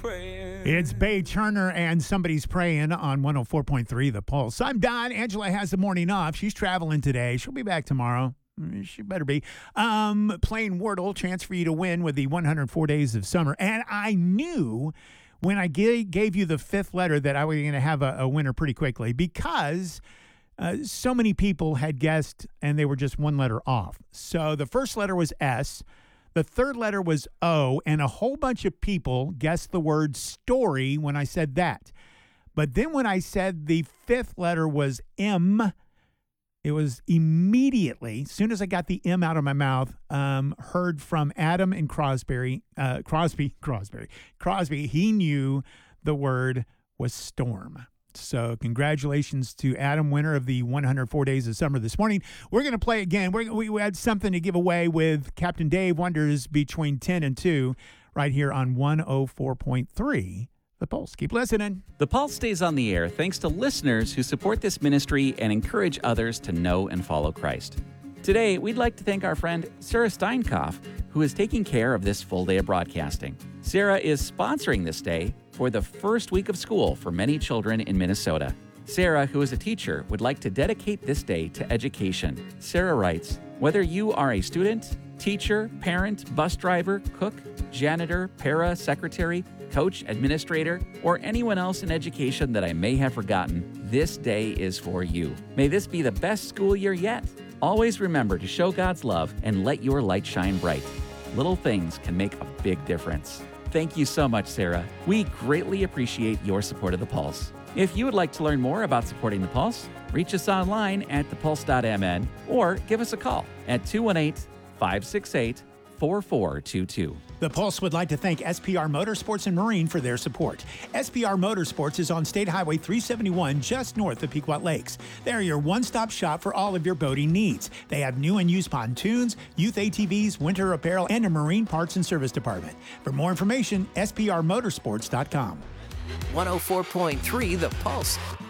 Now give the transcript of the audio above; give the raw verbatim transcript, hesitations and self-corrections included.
praying. It's Bay Turner and Somebody's Praying on one oh four point three The Pulse. I'm Don. Angela has the morning off. She's traveling today. She'll be back tomorrow. She better be. Um, playing Wordle, chance for you to win with the one hundred four Days of Summer. And I knew when I gave, gave you the fifth letter that I was going to have a, a winner pretty quickly because uh, so many people had guessed and they were just one letter off. So the first letter was S. The third letter was O, and a whole bunch of people guessed the word story when I said that. But then when I said the fifth letter was M, it was immediately, as soon as I got the M out of my mouth, um, heard from Adam and Crosby, uh, Crosby, Crosby, Crosby. He knew the word was storm. So congratulations to Adam, winner of the one hundred four Days of Summer this morning. We're going to play again. We're, we we had something to give away with Captain Dave Wonders between ten and two right here on one oh four point three The Pulse. Keep listening. The Pulse stays on the air thanks to listeners who support this ministry and encourage others to know and follow Christ. Today, we'd like to thank our friend Sarah Steinkoff, who is taking care of this full day of broadcasting. Sarah is sponsoring this day for the first week of school for many children in Minnesota. Sarah, who is a teacher, would like to dedicate this day to education. Sarah writes, whether you are a student, teacher, parent, bus driver, cook, janitor, para, secretary, coach, administrator, or anyone else in education that I may have forgotten, this day is for you. May this be the best school year yet. Always remember to show God's love and let your light shine bright. Little things can make a big difference. Thank you so much, Sarah. We greatly appreciate your support of The Pulse. If you would like to learn more about supporting The Pulse, reach us online at the pulse dot m n or give us a call at two one eight, five six eight, four four two two. The Pulse would like to thank S P R Motorsports and Marine for their support. S P R Motorsports is on State Highway three seventy-one, just north of Pequot Lakes. They're your one-stop shop for all of your boating needs. They have new and used pontoons, youth A T Vs, winter apparel, and a marine parts and service department. For more information, S P R motorsports dot com. one oh four point three The Pulse.